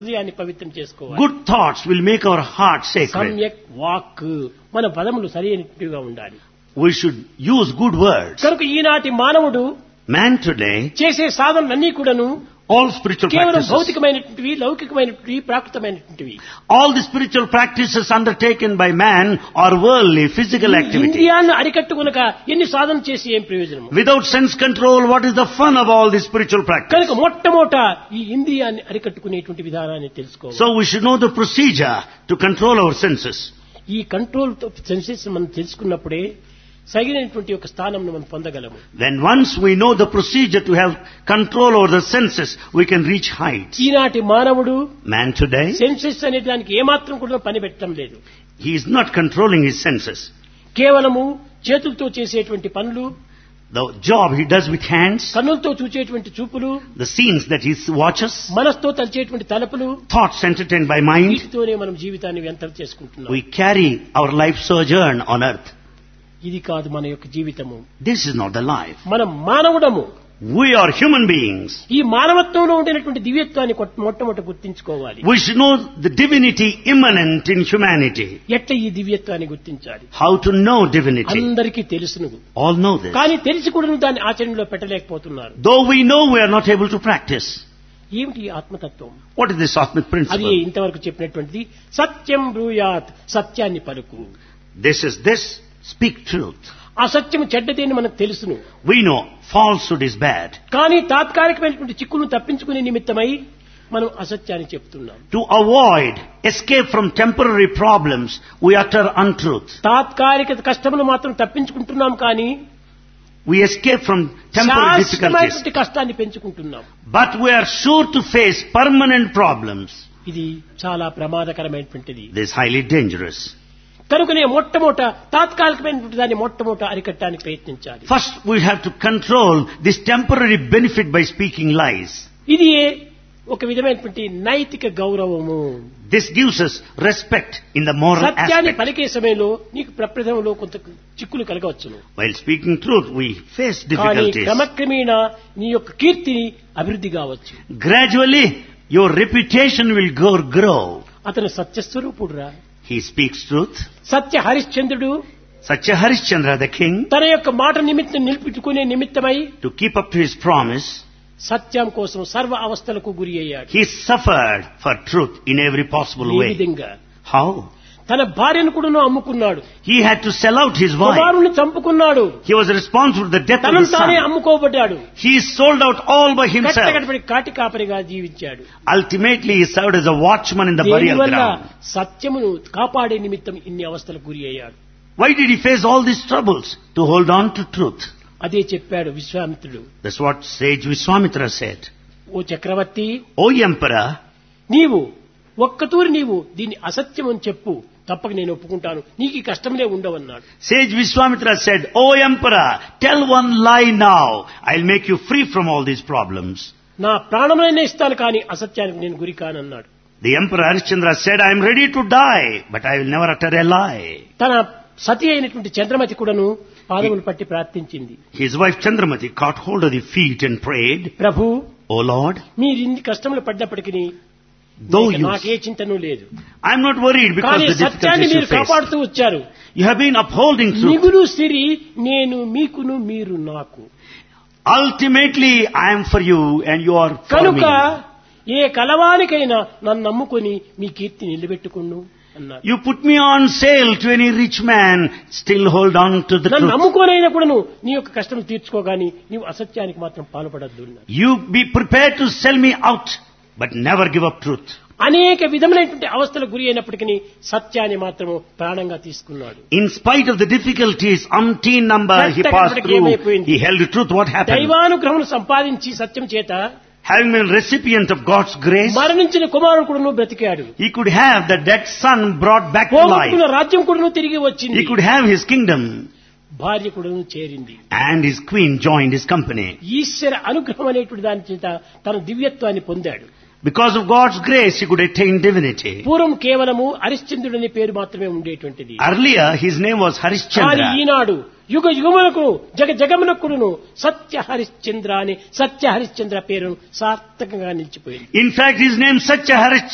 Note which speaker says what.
Speaker 1: హృదయాన్ని పవిత్రం చేసుకోవాలి.
Speaker 2: Good thoughts will make our heart sacred.
Speaker 1: సమ్యక్ వాక్, మన పదములు సరైనట్టుగా ఉండాలి.
Speaker 2: We should use good words.
Speaker 1: కనుక ఈనాటి మానవుడు
Speaker 2: Man today,
Speaker 1: చేసే సాధనలన్నీ కూడాను
Speaker 2: all spiritual
Speaker 1: కేవలం
Speaker 2: practices,
Speaker 1: భౌతికమైనటువంటివి, లౌకికమైనటువంటివి, ప్రాకృతమైనటువంటివి.
Speaker 2: all the spiritual practices undertaken by man are worldly, physical activity.
Speaker 1: ఇంద్రియాలను అరికట్టుకునక ఎన్ని సాధన చేసి ఏం ప్రయోజనం?
Speaker 2: Without sense control, what is the fun of all this spiritual practice?
Speaker 1: కనుక మొట్టమొదట ఈ ఇంద్రియాన్ని అరికట్టుకునేటువంటి విధానాన్ని తెలుసుకోవాలి.
Speaker 2: So we should know the procedure to control our senses.
Speaker 1: ఈ కంట్రోల్ సెన్సెస్ మనం తెలుసుకున్నప్పుడే సరైనటువంటి ఒక స్థానం మనం పొందగలము.
Speaker 2: When once we know the procedure to have control over the senses, we can reach heights.
Speaker 1: ఈనాటి మానవుడు
Speaker 2: Man today,
Speaker 1: సెన్సెస్ అనే దానికి ఏమాత్రం కూడా పని పెట్టడం లేదు.
Speaker 2: he is not controlling his senses.
Speaker 1: కేవలము చేతులతో చేసేటువంటి పనులు,
Speaker 2: The job he does with hands,
Speaker 1: కన్నులతో చూచేటువంటి చూపులు,
Speaker 2: the scenes that he watches,
Speaker 1: మనసుతో తలచేటువంటి తలపులు,
Speaker 2: thoughts entertained by mind,
Speaker 1: వీటితోనే మనం జీవితాన్ని వ్యర్థం చేసుకుంటున్నాం.
Speaker 2: we carry our life sojourn on earth.
Speaker 1: ఇది కాదు మన యొక్క జీవితము.
Speaker 2: This is not the life.
Speaker 1: మనం మానవుడము.
Speaker 2: We are human beings.
Speaker 1: ఈ మానవత్వంలో ఉండినటువంటి దివ్యత్వాన్ని మొట్టమొదట గుర్తించుకోవాలి.
Speaker 2: We should know the divinity immanent in humanity.
Speaker 1: ఎట్ట ఈ దివ్యత్వాన్ని గుర్తించాలి?
Speaker 2: How to know divinity.
Speaker 1: అందరికీ తెలుసును,
Speaker 2: All know this.
Speaker 1: కానీ తెలిసి కూడా దాన్ని ఆచరణలో పెట్టలేకపోతున్నారు.
Speaker 2: Though we know, we are not able to practice.
Speaker 1: ఏమిటి ఈ ఆత్మతత్వం?
Speaker 2: What is this Atmic
Speaker 1: అది
Speaker 2: principle?
Speaker 1: ఇంతవరకు చెప్పినటువంటిది సత్యం బ్రూయాత్, సత్యాన్ని పలుకు.
Speaker 2: This, speak truth.
Speaker 1: అసత్యము చెడ్డదేని మనకు తెలుసును,
Speaker 2: We know falsehood is bad.
Speaker 1: కానీ తాత్కాలికమైనటువంటి చిక్కులను తప్పించుకునే నిమిత్తమై మనం అసత్యాన్ని చెప్తున్నాం.
Speaker 2: To avoid escape from temporary problems, we utter untruth.
Speaker 1: తాత్కాలిక కష్టములు మాత్రం తప్పించుకుంటున్నాం, కానీ
Speaker 2: We escape from temporary difficulties.
Speaker 1: శాశ్వతమైనటువంటి కష్టాన్ని పెంచుకుంటున్నాం.
Speaker 2: But we are sure to face permanent problems.
Speaker 1: ఇది చాలా ప్రమాదకరమైనటువంటిది.
Speaker 2: This is highly dangerous.
Speaker 1: కనుకనే మొట్టమొదట తాత్కాలికమైనటువంటి దాన్ని మొట్టమొదట అరికట్టడానికి ప్రయత్నించాలి.
Speaker 2: First, we have to control this temporary benefit by speaking lies.
Speaker 1: ఇది ఒక విధమైనటువంటి నైతిక గౌరవము.
Speaker 2: This gives us respect in the moral
Speaker 1: సత్యాన్ని
Speaker 2: aspect.
Speaker 1: పలికే సమయంలో నీకు ప్రప్రథమంలో కొంత చిక్కులు కలగవచ్చును,
Speaker 2: While speaking truth, we face
Speaker 1: కానీ
Speaker 2: difficulties.
Speaker 1: క్రమక్రమేణా నీ యొక్క కీర్తిని అభివృద్ధి కావచ్చు.
Speaker 2: Gradually, your reputation will grow.
Speaker 1: అతను సత్యస్వరూపుడురా.
Speaker 2: He speaks truth.
Speaker 1: సత్య హరిశ్చంద్రుడు
Speaker 2: Satya Harishchandra, the king,
Speaker 1: తన యొక్క మాట నిమిత్తం నిలుపుకునే నిమిత్తమై
Speaker 2: to keep up to his promise,
Speaker 1: సత్యం కోసం సర్వ అవస్థలకు గురి అయ్యాడు.
Speaker 2: he suffered for truth in every possible
Speaker 1: ఈ
Speaker 2: way.
Speaker 1: విధంగా
Speaker 2: How?
Speaker 1: తన భార్యను కూడా అమ్ముకున్నాడు,
Speaker 2: He had to sell out his wife.
Speaker 1: కుమారుని చంపుకున్నాడు,
Speaker 2: He was responsible for the death of
Speaker 1: తనను
Speaker 2: his
Speaker 1: తానే
Speaker 2: son.
Speaker 1: అమ్ముకోబడ్డాడు,
Speaker 2: He sold out all by himself.
Speaker 1: కట్టకడపడి కాటి కాపరిగా జీవించాడు.
Speaker 2: Ultimately, he served as a watchman in the burial
Speaker 1: దీనివల్ల
Speaker 2: ground.
Speaker 1: సత్యమును కాపాడే నిమిత్తం ఇన్ని అవస్థలకు గురి అయ్యాడు.
Speaker 2: Why did he face all these troubles? To hold on to truth.
Speaker 1: అదే చెప్పాడు విశ్వామిత్రుడు.
Speaker 2: That's what sage Vishwamitra said.
Speaker 1: Oh Chakravarthi,
Speaker 2: O emperor,
Speaker 1: నీవు ఒక్కతూరి నీవు దీన్ని అసత్యం అని చెప్పు, తప్పక నేను ఒప్పుకుంటాను, నీకు ఈ కష్టంలే ఉండవన్నాడు.
Speaker 2: sage Vishwamitra said, O emperor, tell one lie now. I'll make you free from all these problems.
Speaker 1: నా ప్రాణమైనా ఇస్తాను, కానీ అసత్యానికి నేను గురి కానన్నాడు.
Speaker 2: The emperor Harishchandra said, I am ready to die, but I will never utter a lie.
Speaker 1: తన సతి అయినటువంటి చంద్రమతి కూడాను పాదములు పట్టి ప్రార్థించింది.
Speaker 2: His wife Chandramati caught hold of the feet and prayed,
Speaker 1: Prabhu,
Speaker 2: O Lord,
Speaker 1: మీరు ఇన్ని కష్టములు పడ్డప్పటికీ
Speaker 2: though you,
Speaker 1: నాకే చింతను లేదు,
Speaker 2: I am not worried because
Speaker 1: కానీ
Speaker 2: of the
Speaker 1: సత్యాన్ని
Speaker 2: difficulties you
Speaker 1: మీరు
Speaker 2: face.
Speaker 1: కాపాడుతూ వచ్చారు.
Speaker 2: You have been upholding truth.
Speaker 1: మిగులు సిరి నేను మీకును మీరు నాకు.
Speaker 2: Ultimately, I am for you and you are for
Speaker 1: కనుక
Speaker 2: me.
Speaker 1: ఏ కలవానికైనా నన్ను నమ్ముకొని మీ కీర్తి నిలబెట్టుకును అన్నారు.
Speaker 2: You put me on sale to any rich man, still hold on to the
Speaker 1: నన్ను
Speaker 2: truth.
Speaker 1: నమ్ముకోనైనా కూడాను నీ యొక్క కష్టం తీర్చుకోగాని నీవు అసత్యానికి మాత్రం పాల్పడద్దు అన్నారు.
Speaker 2: You be prepared to sell me out, but never give up truth.
Speaker 1: అనేక విధములైనటువంటి అవస్థలకు గురి అయినప్పటికీ సత్యాన్ని మాత్రము ప్రాణంగా తీసుకున్నాడు.
Speaker 2: In spite of the difficulties, umpteen number he passed through, he held truth. What happened?
Speaker 1: దైవానుగ్రహం సంపాదించి సత్యం చేత
Speaker 2: Having been recipient of God's grace,
Speaker 1: మరణించిన కుమారుడు కూడాను బ్రతికాడు.
Speaker 2: he could have the dead son brought back to
Speaker 1: పోగొట్టుకున్న
Speaker 2: life.
Speaker 1: రాజ్యం కూడాను తిరిగి వచ్చింది.
Speaker 2: He could have his kingdom,
Speaker 1: భార్య కూడాను చేరింది.
Speaker 2: and his queen joined his company.
Speaker 1: ఈశ్వర అనుగ్రహం అనేటువంటి దాని చేత తన దివ్యత్వాన్ని పొందాడు.
Speaker 2: Because of God's grace, he could attain divinity.
Speaker 1: పూర్వం కేవలము హరిశ్చంద్రుడు అనే పేరు మాత్రమే ఉండేటువంటిది.
Speaker 2: Earlier, his name was
Speaker 1: కానీ
Speaker 2: Harishchandra.
Speaker 1: ఈనాడు యుగ యుగములకు జగమునకుడును సత్య హరిశ్చంద్ర అని సత్య హరిశ్చంద్ర పేరు సార్థకంగా నిలిచిపోయింది.
Speaker 2: In fact, his name Satya Harishchandra